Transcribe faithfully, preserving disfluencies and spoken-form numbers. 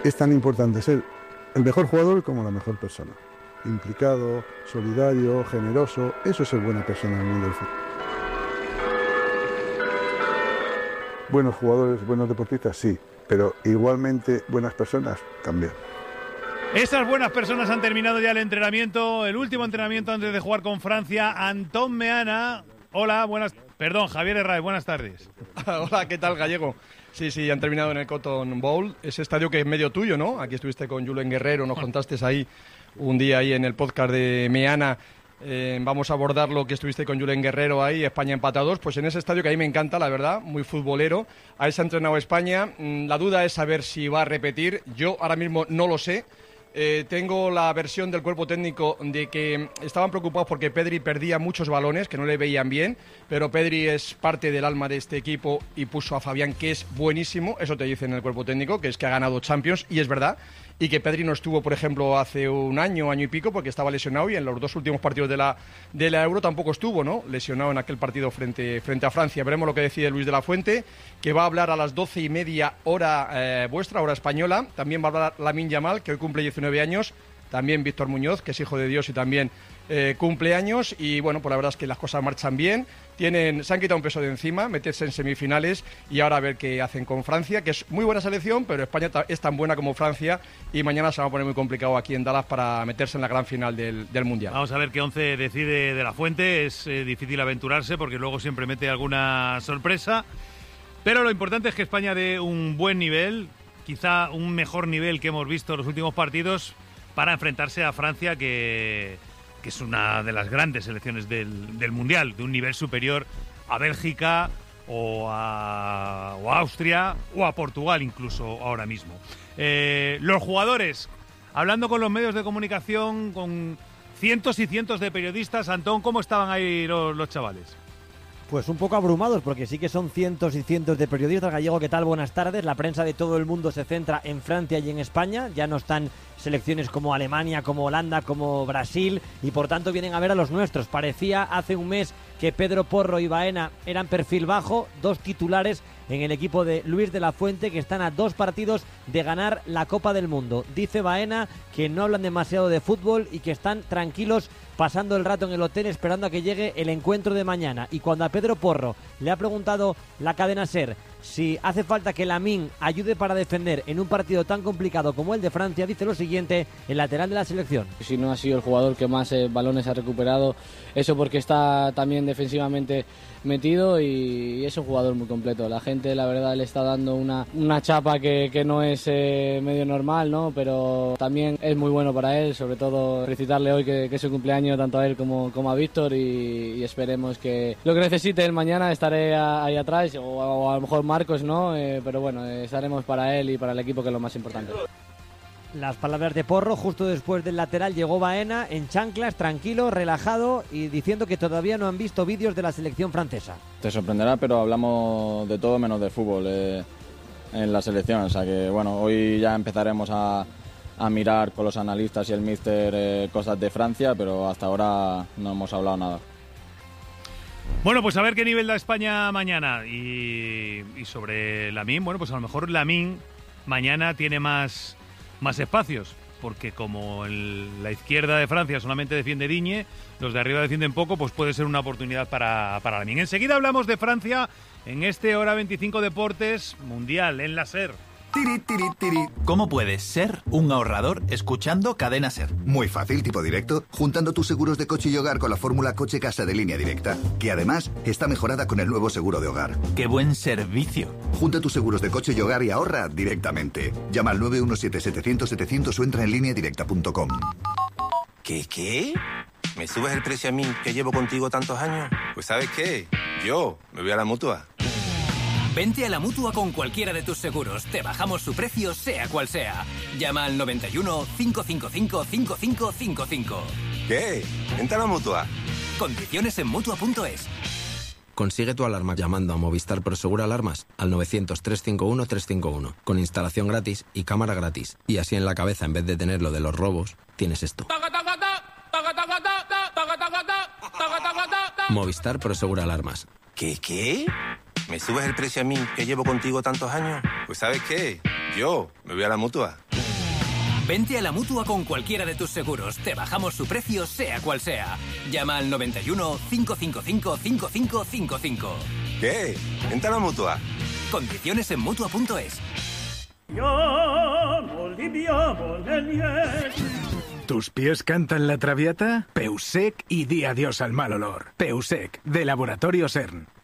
es tan importante ser el mejor jugador como la mejor persona. Implicado, solidario, generoso, eso es ser buena persona en el mundo del fútbol. Buenos jugadores, buenos deportistas, sí, pero igualmente buenas personas también. Esas buenas personas han terminado ya el entrenamiento, el último entrenamiento antes de jugar con Francia. Antón Meana, hola, buenas, perdón, Javier Herráez, buenas tardes. Hola, ¿qué tal, Gallego? Sí, sí, han terminado en el Cotton Bowl, ese estadio que es medio tuyo, ¿no? Aquí estuviste con Julen Guerrero, nos contaste ahí un día ahí en el podcast de Meana. Eh, vamos a abordar lo que estuviste con Julen Guerrero ahí, España empatados, pues en ese estadio que a mí me encanta, la verdad, muy futbolero. Ahí se ha entrenado España. La duda es saber si va a repetir. Yo ahora mismo no lo sé. Eh, tengo la versión del cuerpo técnico de que estaban preocupados porque Pedri perdía muchos balones, que no le veían bien, pero Pedri es parte del alma de este equipo y puso a Fabián, que es buenísimo, eso te dice en el cuerpo técnico, que es que ha ganado Champions, y es verdad, y que Pedri no estuvo, por ejemplo, hace un año, año y pico, porque estaba lesionado, y en los dos últimos partidos de la, de la Euro tampoco estuvo, ¿no? Lesionado en aquel partido frente, frente a Francia. Veremos lo que decide Luis de la Fuente, que va a hablar a las doce y media hora eh, vuestra, hora española. También va a hablar Lamine Yamal, que hoy cumple diecinueve años. También Víctor Muñoz, que es hijo de Dios y también eh, cumple años. Y bueno, pues la verdad es que las cosas marchan bien. Tienen, se han quitado un peso de encima, meterse en semifinales y ahora a ver qué hacen con Francia, que es muy buena selección, pero España es tan buena como Francia y mañana se va a poner muy complicado aquí en Dallas para meterse en la gran final del, del Mundial. Vamos a ver qué once decide de la Fuente. Es eh, difícil aventurarse porque luego siempre mete alguna sorpresa, pero lo importante es que España dé un buen nivel, quizá un mejor nivel que hemos visto en los últimos partidos, para enfrentarse a Francia, que, que es una de las grandes selecciones del, del Mundial, de un nivel superior a Bélgica o a, o a Austria o a Portugal incluso ahora mismo. Eh, los jugadores, hablando con los medios de comunicación, con cientos y cientos de periodistas, Antón, ¿cómo estaban ahí los, los chavales? Pues un poco abrumados, porque sí que son cientos y cientos de periodistas. Gallego, ¿qué tal? Buenas tardes. La prensa de todo el mundo se centra en Francia y en España. Ya no están selecciones como Alemania, como Holanda, como Brasil, y por tanto vienen a ver a los nuestros. Parecía hace un mes que Pedro Porro y Baena eran perfil bajo, dos titulares en el equipo de Luis de la Fuente, que están a dos partidos de ganar la Copa del Mundo. Dice Baena que no hablan demasiado de fútbol y que están tranquilos pasando el rato en el hotel esperando a que llegue el encuentro de mañana. Y cuando a Pedro Porro le ha preguntado la cadena SER si hace falta que Lamine ayude para defender en un partido tan complicado como el de Francia, dice lo siguiente, el lateral de la selección: si no ha sido el jugador que más eh, balones ha recuperado, eso porque está también defensivamente metido, y es un jugador muy completo. La gente, la verdad, le está dando una, una chapa que, que no es eh, medio normal, ¿no? Pero también es muy bueno para él, sobre todo felicitarle hoy que, que es su cumpleaños, tanto a él como, como a Víctor, y, y esperemos que lo que necesite él mañana estaré a, ahí atrás, o, o a lo mejor Marcos, ¿no? Eh, pero bueno, eh, estaremos para él y para el equipo, que es lo más importante. Las palabras de Porro justo después del lateral. Llegó Baena en chanclas, tranquilo, relajado y diciendo que todavía no han visto vídeos de la selección francesa. Te sorprenderá, pero hablamos de todo menos de fútbol eh, en la selección. O sea que bueno, hoy ya empezaremos a, a mirar con los analistas y el míster eh, cosas de Francia, pero hasta ahora no hemos hablado nada. Bueno, pues a ver qué nivel da España mañana. Y, y sobre Lamine, bueno, pues a lo mejor Lamine mañana tiene más... más espacios, porque como el, la izquierda de Francia solamente defiende Digne, los de arriba defienden poco, pues puede ser una oportunidad para, para Lamine. Enseguida hablamos de Francia en este Hora veinticinco Deportes Mundial en la SER. Tiri, tiri, tiri. ¿Cómo puedes ser un ahorrador escuchando Cadena SER? Muy fácil, tipo directo, juntando tus seguros de coche y hogar con la fórmula Coche Casa de Línea Directa, que además está mejorada con el nuevo seguro de hogar. ¡Qué buen servicio! Junta tus seguros de coche y hogar y ahorra directamente. Llama al nueve uno siete, setecientos, setecientos o entra en línea directa punto com. ¿Qué, qué? ¿Me subes el precio a mí, que llevo contigo tantos años? Pues ¿sabes qué? Yo me voy a la Mutua. Vente a la Mutua con cualquiera de tus seguros. Te bajamos su precio, sea cual sea. Llama al noventa y uno, cinco cinco cinco, cinco cinco cinco cinco. ¿Qué? Vente a la Mutua. Condiciones en Mutua punto es. Consigue tu alarma llamando a Movistar Prosegur Alarmas al novecientos, trescientos cincuenta y uno, trescientos cincuenta y uno, con instalación gratis y cámara gratis. Y así en la cabeza, en vez de tener lo de los robos, tienes esto. Movistar Prosegur Alarmas. ¿Qué, qué? ¿Me subes el precio a mí, que llevo contigo tantos años? Pues ¿sabes qué? Yo me voy a la Mutua. Vente a la Mutua con cualquiera de tus seguros. Te bajamos su precio, sea cual sea. Llama al noventa y uno, cinco cinco cinco, cinco cinco cinco cinco. ¿Qué? Vente a la Mutua. Condiciones en Mutua punto es. ¿Tus pies cantan la traviata? Peusec y di adiós al mal olor. Peusec, de Laboratorio CERN.